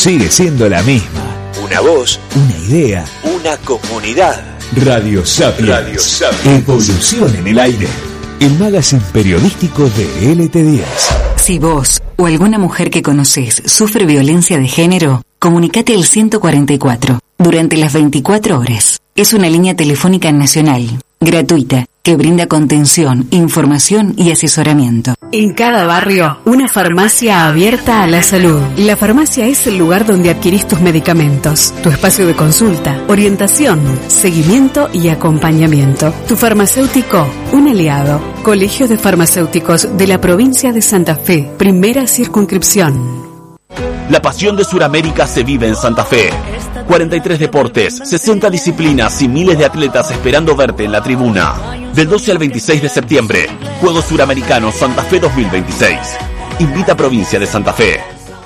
sigue siendo la misma. Una voz, una idea, una comunidad. Radio Sapiens. Evolución en el aire. El magazine periodístico de LT10. Si vos o alguna mujer que conoces sufre violencia de género, comunicate al 144 durante las 24 horas. Es una línea telefónica nacional, gratuita, que brinda contención, información y asesoramiento. En cada barrio, una farmacia abierta a la salud. La farmacia es el lugar donde adquirís tus medicamentos, tu espacio de consulta, orientación, seguimiento y acompañamiento. Tu farmacéutico, un aliado. Colegio de Farmacéuticos de la provincia de Santa Fe, primera circunscripción. La pasión de Sudamérica se vive en Santa Fe. 43 deportes, 60 disciplinas y miles de atletas esperando verte en la tribuna. Del 12 al 26 de septiembre, Juegos Suramericanos Santa Fe 2026. Invita a Provincia de Santa Fe.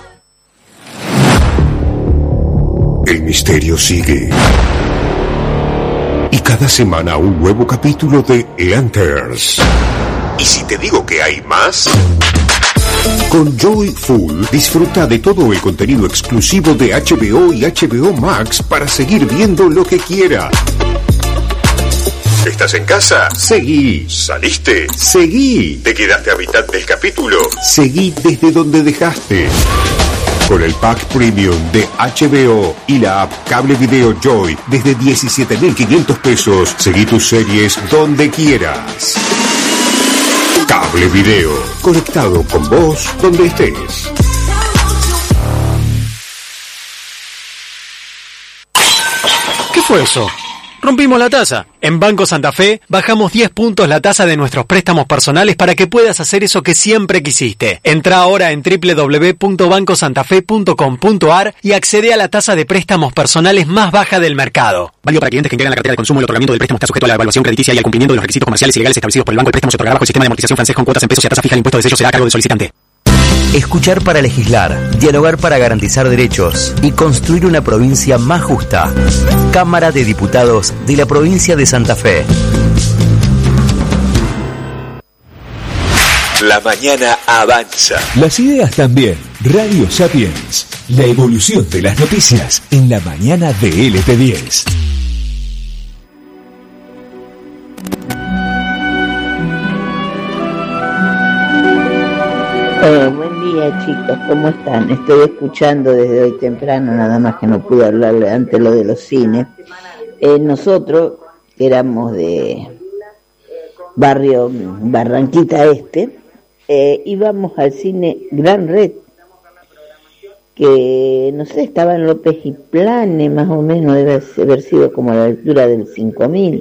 El misterio sigue. Y cada semana un nuevo capítulo de Lanterns. ¿Y si te digo que hay más? Con Joyful disfruta de todo el contenido exclusivo de HBO y HBO Max para seguir viendo lo que quiera. ¿Estás en casa? Seguí. ¿Saliste? Seguí. ¿Te quedaste a mitad del capítulo? Seguí desde donde dejaste. Con el pack premium de HBO y la app Cable Video Joy desde 17.500 pesos, seguí tus series donde quieras. Cable Video, conectado con vos donde estés. ¿Qué fue eso? Rompimos la tasa. En Banco Santa Fe bajamos 10 puntos la tasa de nuestros préstamos personales para que puedas hacer eso que siempre quisiste. Entra ahora en www.bancosantafe.com.ar y accede a la tasa de préstamos personales más baja del mercado. Válido para clientes que integran la cartera de consumo. El otorgamiento del préstamo está sujeto a la evaluación crediticia y al cumplimiento de los requisitos comerciales y legales establecidos por el banco. El préstamo se otorgará bajo el sistema de amortización francés con cuotas en pesos y a tasa fija. El impuesto de sello será a cargo del solicitante. Escuchar para legislar, dialogar para garantizar derechos y construir una provincia más justa. Cámara de Diputados de la provincia de Santa Fe. La mañana avanza. Las ideas también. Radio Sapiens. La evolución de las noticias en la mañana de LT10. Buen día, chicos, ¿cómo están? Estoy escuchando desde hoy temprano, nada más que no pude hablarle antes lo de los cines. Nosotros éramos de barrio Barranquita Este, íbamos al cine Gran Red, que no sé, estaba en López y Plane, más o menos, debe haber sido como a la altura del 5000.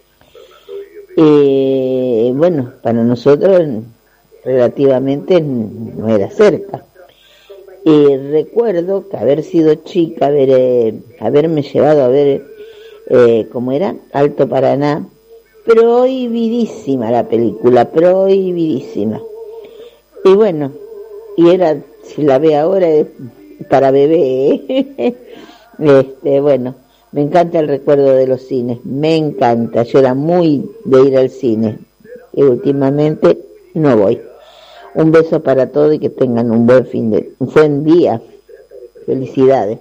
Bueno, para nosotros relativamente no era cerca. Recuerdo que haber sido chica, haberme llevado a ver, ¿cómo era? Alto Paraná, prohibidísima la película, prohibidísima. Y bueno, y era, si la ve ahora, es para bebé, bueno, me encanta el recuerdo de los cines, me encanta, yo era muy de ir al cine, y últimamente no voy. Un beso para todos y que tengan un buen día. Felicidades.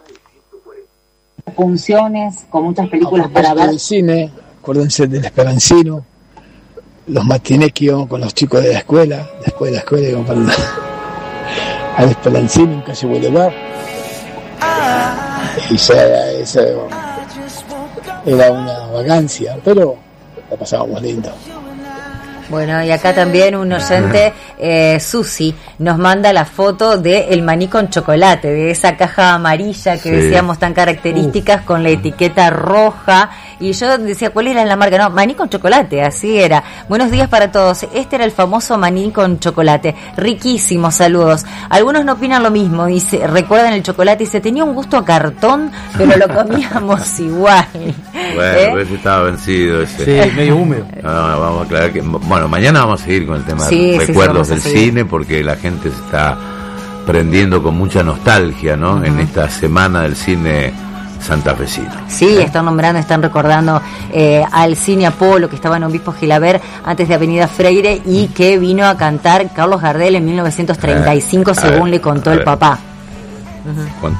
Funciones con muchas películas para ver. El cine, acuérdense del Esperancino, los matinequios con los chicos de la escuela, después de la escuela iban para al Esperancino en calle Boulevard. Y eso era una vagancia, pero la pasábamos lindo. Bueno, y acá también un oyente, Susi, nos manda la foto de el maní con chocolate, de esa caja amarilla que decíamos tan características con la etiqueta roja. Y yo decía, ¿cuál era la marca? No, maní con chocolate, así era. Buenos días para todos. Este era el famoso maní con chocolate. Riquísimo, saludos. Algunos no opinan lo mismo, dice, recuerdan el chocolate, dice, tenía un gusto a cartón, pero lo comíamos igual. Bueno, ese estaba vencido ese. Sí, medio húmedo. No, vamos a aclarar que, bueno, mañana vamos a seguir con el tema de recuerdos del cine, porque la gente se está prendiendo con mucha nostalgia, ¿no? En esta semana del cine santafesino. Sí, están nombrando, están recordando al Cine Apolo, que estaba en Obispo Gilaber, antes de Avenida Freire, y que vino a cantar Carlos Gardel en 1935, según le contó el papá.